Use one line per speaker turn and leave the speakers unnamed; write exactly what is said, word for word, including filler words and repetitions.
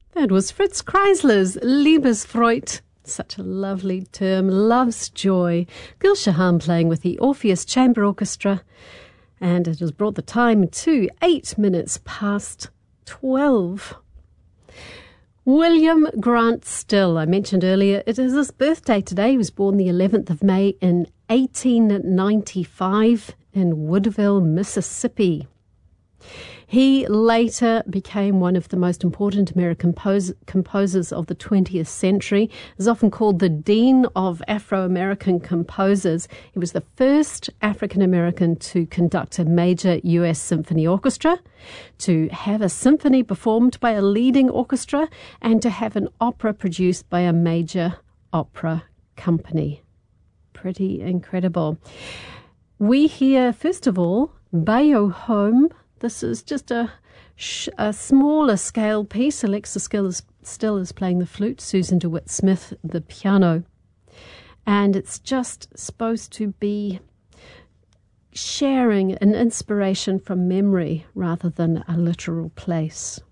That was Fritz Kreisler's Liebesfreude. Such a lovely term, love's joy. Gil Shahan playing with the Orpheus Chamber Orchestra. And it has brought the time to eight minutes past twelve. William Grant Still, I mentioned earlier, it is his birthday today. He was born the eleventh of May in eighteen ninety-five in Woodville, Mississippi. He later became one of the most important American pos- composers of the twentieth century. He is often called the Dean of Afro-American Composers. He was the first African-American to conduct a major U S symphony orchestra, to have a symphony performed by a leading orchestra, and to have an opera produced by a major opera company. Pretty incredible. We hear, first of all, Bayo Home. This is just a, sh- a smaller scale piece. Alexa Still is, Still is playing the flute, Susan DeWitt Smith the piano. And it's just supposed to be sharing an inspiration from memory rather than a literal place.